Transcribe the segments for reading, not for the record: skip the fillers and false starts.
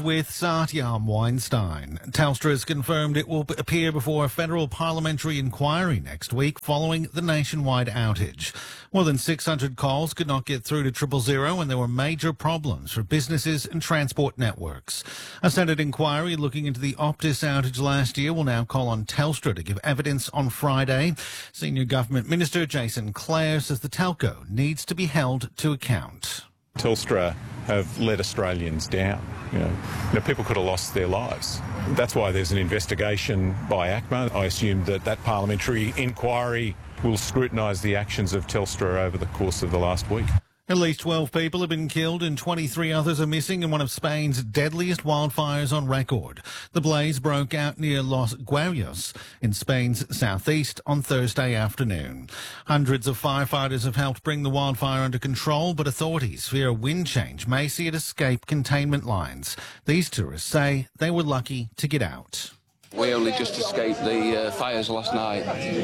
with Satyam Weinstein. Telstra has confirmed it will appear before a federal parliamentary inquiry next week following the nationwide outage. More than 600 calls could not get through to 000 and there were major problems for businesses and transport networks. A Senate inquiry looking into the Optus outage last year will now call on Telstra to give evidence on Friday. Senior Government Minister Jason Clare says the telco needs to be held to account. Telstra have let Australians down. You know, people could have lost their lives. That's why there's an investigation by ACMA. I assume that parliamentary inquiry will scrutinise the actions of Telstra over the course of the last week. At least 12 people have been killed and 23 others are missing in one of Spain's deadliest wildfires on record. The blaze broke out near Los Guayos in Spain's southeast on Thursday afternoon. Hundreds of firefighters have helped bring the wildfire under control, but authorities fear a wind change may see it escape containment lines. These tourists say they were lucky to get out. We only just escaped the fires last night.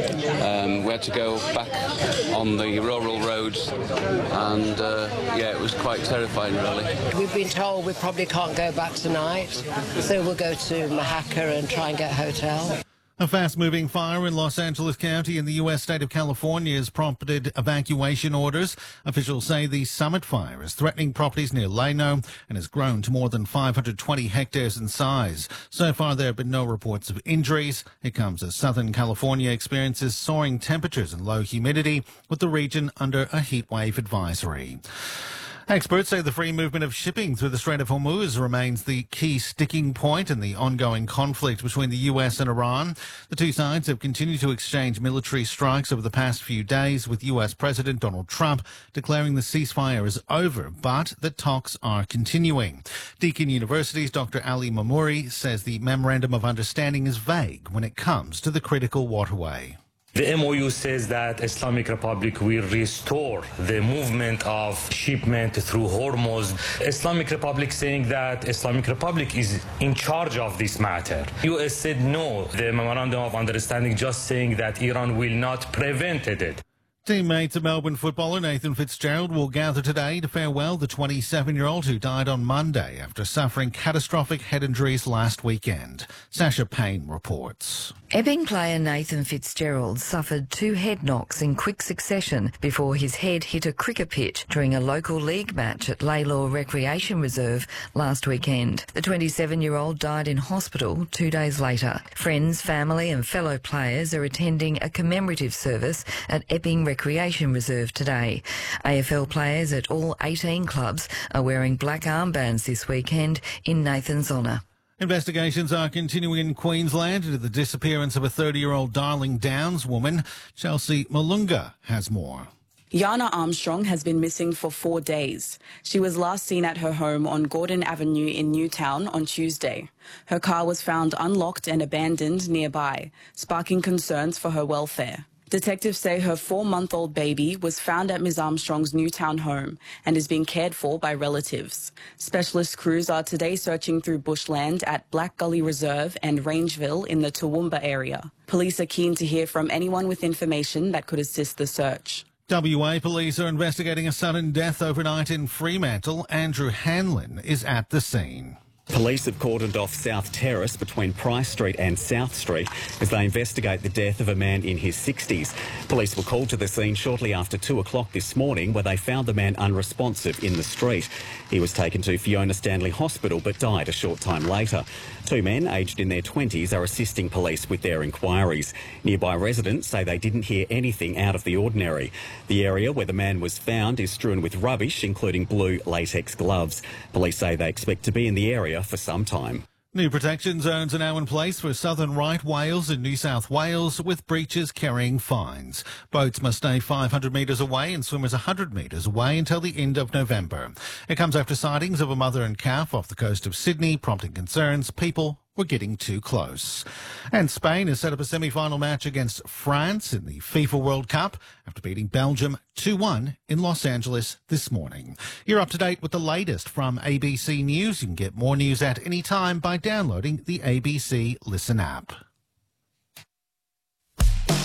We had to go back on the rural roads and, it was quite terrifying, really. We've been told we probably can't go back tonight, so we'll go to Mahaca and try and get a hotel. A fast-moving fire in Los Angeles County in the U.S. state of California has prompted evacuation orders. Officials say the Summit fire is threatening properties near Leno and has grown to more than 520 hectares in size. So far, there have been no reports of injuries. It comes as Southern California experiences soaring temperatures and low humidity, with the region under a heatwave advisory. Experts say the free movement of shipping through the Strait of Hormuz remains the key sticking point in the ongoing conflict between the US and Iran. The two sides have continued to exchange military strikes over the past few days, with US President Donald Trump declaring the ceasefire is over, but that talks are continuing. Deakin University's Dr. Ali Mamouri says the Memorandum of Understanding is vague when it comes to the critical waterway. The MOU says that Islamic Republic will restore the movement of shipment through Hormuz. Islamic Republic saying that Islamic Republic is in charge of this matter. US said no. The Memorandum of Understanding just saying that Iran will not prevent it. Teammates of Melbourne footballer Nathan Fitzgerald will gather today to farewell the 27-year-old who died on Monday after suffering catastrophic head injuries last weekend. Sasha Payne reports. Ebbing player Nathan Fitzgerald suffered 2 head knocks in quick succession before his head hit a cricket pitch during a local league match at Laylaw Recreation Reserve last weekend. The 27-year-old died in hospital 2 days later. Friends, family and fellow players are attending a commemorative service at Epping Recreation Reserve today. AFL players at all 18 clubs are wearing black armbands this weekend in Nathan's honour. Investigations are continuing in Queensland into the disappearance of a 30-year-old Darling Downs woman. Chelsea Malunga has more. Yana Armstrong has been missing for 4 days. She was last seen at her home on Gordon Avenue in Newtown on Tuesday. Her car was found unlocked and abandoned nearby, sparking concerns for her welfare. Detectives say her 4-month-old baby was found at Ms. Armstrong's Newtown home and is being cared for by relatives. Specialist crews are today searching through bushland at Black Gully Reserve and Rangeville in the Toowoomba area. Police are keen to hear from anyone with information that could assist the search. WA police are investigating a sudden death overnight in Fremantle. Andrew Hanlon is at the scene. Police have cordoned off South Terrace between Price Street and South Street as they investigate the death of a man in his 60s. Police were called to the scene shortly after 2 o'clock this morning, where they found the man unresponsive in the street. He was taken to Fiona Stanley Hospital but died a short time later. 2 men aged in their 20s are assisting police with their inquiries. Nearby residents say they didn't hear anything out of the ordinary. The area where the man was found is strewn with rubbish, including blue latex gloves. Police say they expect to be in the area for some time. New protection zones are now in place for southern right Wales and New South Wales, with breaches carrying fines. Boats must stay 500 metres away and swimmers 100 metres away until the end of November. It comes after sightings of a mother and calf off the coast of Sydney, prompting concerns people were getting too close. And Spain has set up a semi-final match against France in the FIFA World Cup after beating Belgium 2-1 in Los Angeles this morning. You're up to date with the latest from ABC News. You can get more news at any time by downloading the ABC Listen app.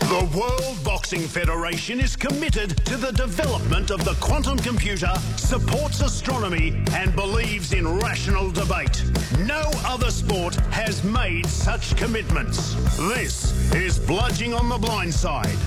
The World Boxing Federation is committed to the development of the quantum computer, supports astronomy and believes in rational debate. No other sport has made such commitments. This is Bludging on the Blind Side.